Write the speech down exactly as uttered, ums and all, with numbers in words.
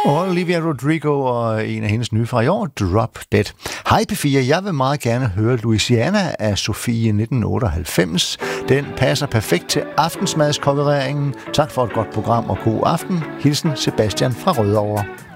Olivia Rodrigo og en af hendes nye fra i år, Drop Dead. Hej P fire, jeg vil meget gerne høre Louisiana af Sofie nitten otteoghalvfems. Den passer perfekt til aftensmadskonkurreringen. Tak for et godt program og god aften. Hilsen Sebastian fra Rødovre.